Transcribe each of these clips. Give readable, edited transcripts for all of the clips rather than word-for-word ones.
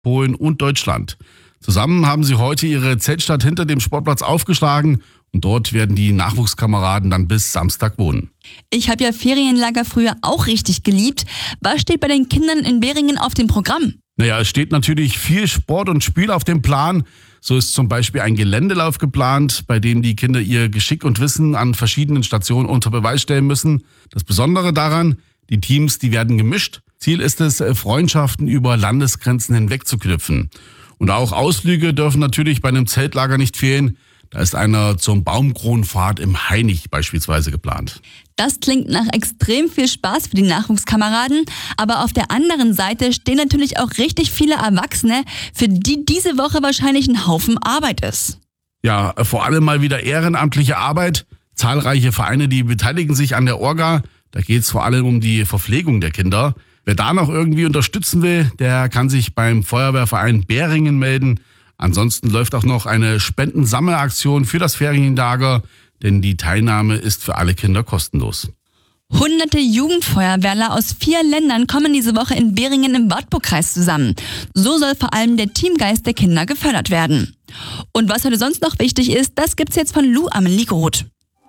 Polen und Deutschland. Zusammen haben sie heute ihre Zeltstadt hinter dem Sportplatz aufgeschlagen und dort werden die Nachwuchskameraden dann bis Samstag wohnen. Ich habe ja Ferienlager früher auch richtig geliebt. Was steht bei den Kindern in Beringen auf dem Programm? Naja, es steht natürlich viel Sport und Spiel auf dem Plan. So ist zum Beispiel ein Geländelauf geplant, bei dem die Kinder ihr Geschick und Wissen an verschiedenen Stationen unter Beweis stellen müssen. Das Besondere daran, die Teams, die werden gemischt. Ziel ist es, Freundschaften über Landesgrenzen hinweg zu knüpfen. Und auch Ausflüge dürfen natürlich bei einem Zeltlager nicht fehlen. Da ist einer zum Baumkronenpfad im Hainich beispielsweise geplant. Das klingt nach extrem viel Spaß für die Nachwuchskameraden. Aber auf der anderen Seite stehen natürlich auch richtig viele Erwachsene, für die diese Woche wahrscheinlich ein Haufen Arbeit ist. Ja, vor allem mal wieder ehrenamtliche Arbeit. Zahlreiche Vereine, die beteiligen sich an der Orga. Da geht es vor allem um die Verpflegung der Kinder. Wer da noch irgendwie unterstützen will, der kann sich beim Feuerwehrverein Beringen melden. Ansonsten läuft auch noch eine Spendensammelaktion für das Ferienlager, denn die Teilnahme ist für alle Kinder kostenlos. Hunderte Jugendfeuerwehrler aus 4 Ländern kommen diese Woche in Beringen im Wartburgkreis zusammen. So soll vor allem der Teamgeist der Kinder gefördert werden. Und was heute sonst noch wichtig ist, das gibt's jetzt von Lou Amelie Groth.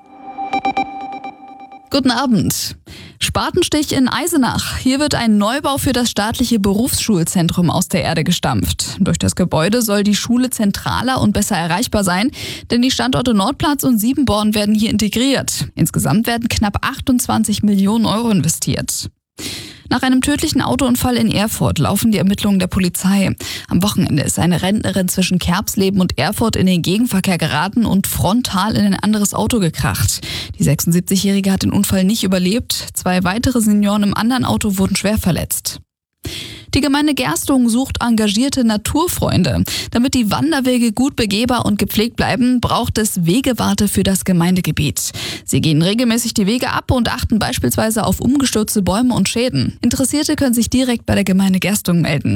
Guten Abend. Spatenstich in Eisenach. Hier wird ein Neubau für das staatliche Berufsschulzentrum aus der Erde gestampft. Durch das Gebäude soll die Schule zentraler und besser erreichbar sein, denn die Standorte Nordplatz und Siebenborn werden hier integriert. Insgesamt werden knapp 28 Millionen Euro investiert. Nach einem tödlichen Autounfall in Erfurt laufen die Ermittlungen der Polizei. Am Wochenende ist eine Rentnerin zwischen Kerbsleben und Erfurt in den Gegenverkehr geraten und frontal in ein anderes Auto gekracht. Die 76-Jährige hat den Unfall nicht überlebt. 2 weitere Senioren im anderen Auto wurden schwer verletzt. Die Gemeinde Gerstungen sucht engagierte Naturfreunde. Damit die Wanderwege gut begehbar und gepflegt bleiben, braucht es Wegewarte für das Gemeindegebiet. Sie gehen regelmäßig die Wege ab und achten beispielsweise auf umgestürzte Bäume und Schäden. Interessierte können sich direkt bei der Gemeinde Gerstungen melden.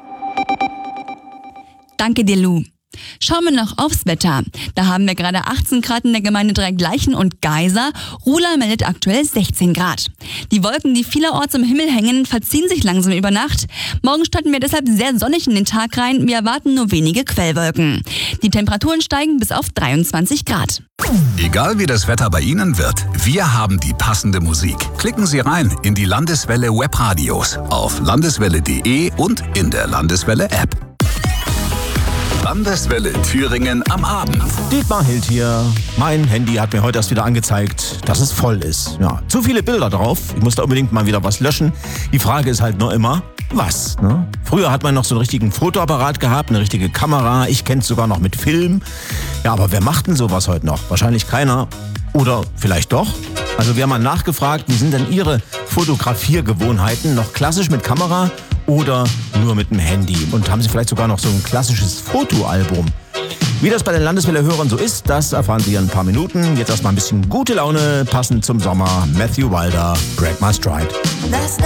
Danke dir, Lou. Schauen wir noch aufs Wetter. Da haben wir gerade 18 Grad in der Gemeinde Dreigleichen und Geisa. Rula meldet aktuell 16 Grad. Die Wolken, die vielerorts im Himmel hängen, verziehen sich langsam über Nacht. Morgen starten wir deshalb sehr sonnig in den Tag rein. Wir erwarten nur wenige Quellwolken. Die Temperaturen steigen bis auf 23 Grad. Egal wie das Wetter bei Ihnen wird, wir haben die passende Musik. Klicken Sie rein in die Landeswelle Webradios auf landeswelle.de und in der Landeswelle App. Landeswelle Thüringen am Abend. Dietmar Hild hier. Mein Handy hat mir heute erst wieder angezeigt, dass es voll ist. Ja, zu viele Bilder drauf. Ich muss da unbedingt mal wieder was löschen. Die Frage ist halt nur immer, was? Ne? Früher hat man noch so einen richtigen Fotoapparat gehabt, eine richtige Kamera. Ich kenne es sogar noch mit Film. Ja, aber wer macht denn sowas heute noch? Wahrscheinlich keiner. Oder vielleicht doch? Also wir haben mal nachgefragt, wie sind denn Ihre Fotografiergewohnheiten? Noch klassisch mit Kamera oder nur mit dem Handy? Und haben Sie vielleicht sogar noch so ein klassisches Fotoalbum? Wie das bei den Landeswelle-Hörern so ist, das erfahren Sie in ein paar Minuten. Jetzt erstmal ein bisschen gute Laune, passend zum Sommer. Matthew Wilder, Break My Stride.